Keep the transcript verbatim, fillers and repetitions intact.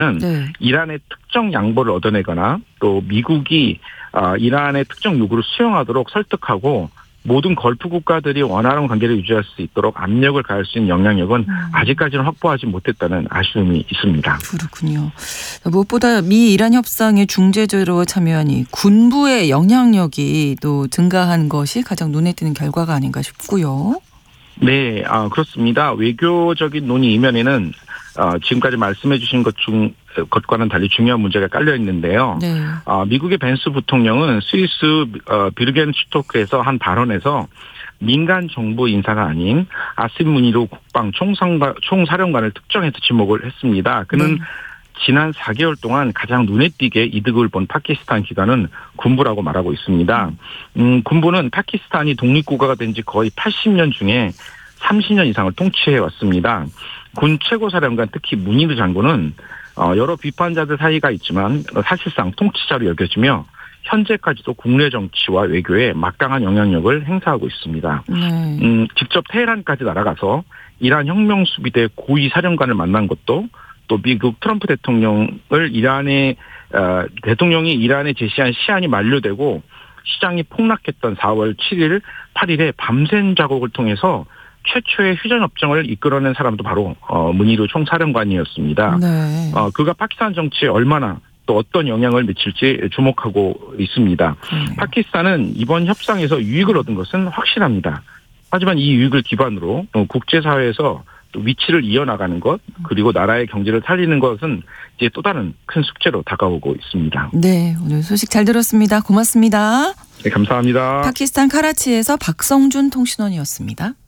네. 이란의 특정 양보를 얻어내거나 또 미국이 이란의 특정 요구를 수용하도록 설득하고 모든 걸프 국가들이 원활한 관계를 유지할 수 있도록 압력을 가할 수 있는 영향력은 음. 아직까지는 확보하지 못했다는 아쉬움이 있습니다. 그렇군요. 무엇보다 미 이란 협상의 중재자로 참여한 이 군부의 영향력이 또 증가한 것이 가장 눈에 띄는 결과가 아닌가 싶고요. 네, 아, 그렇습니다. 외교적인 논의 이면에는 어, 지금까지 말씀해 주신 것 중, 것과는 달리 중요한 문제가 깔려 있는데요. 네. 어, 미국의 벤스 부통령은 스위스 어, 비르겐슈토크에서 한 발언에서 민간 정부 인사가 아닌 아심 무니르 국방 총상가, 총사령관을 특정해서 지목을 했습니다. 그는 네. 지난 사 개월 동안 가장 눈에 띄게 이득을 본 파키스탄 기관은 군부라고 말하고 있습니다. 음, 군부는 파키스탄이 독립국가가 된 지 거의 팔십 년 중에 삼십 년 이상을 통치해 왔습니다. 군 최고사령관 특히 무니르 장군은 여러 비판자들 사이가 있지만 사실상 통치자로 여겨지며 현재까지도 국내 정치와 외교에 막강한 영향력을 행사하고 있습니다. 네. 음, 직접 테헤란까지 날아가서 이란 혁명수비대 고위 사령관을 만난 것도 또 미국 트럼프 대통령을 이란의 어, 대통령이 이란에 제시한 시한이 만료되고 시장이 폭락했던 사월 칠일, 팔일에 밤샘 작업을 통해서 최초의 휴전협정을 이끌어낸 사람도 바로 어, 무니르 총사령관이었습니다. 네. 어, 그가 파키스탄 정치에 얼마나 또 어떤 영향을 미칠지 주목하고 있습니다. 네. 파키스탄은 이번 협상에서 유익을 얻은 것은 확실합니다. 하지만 이 유익을 기반으로 국제사회에서 또 위치를 이어나가는 것 그리고 나라의 경제를 살리는 것은 이제 또 다른 큰 숙제로 다가오고 있습니다. 네, 오늘 소식 잘 들었습니다. 고맙습니다. 네, 감사합니다. 파키스탄 카라치에서 박성준 통신원이었습니다.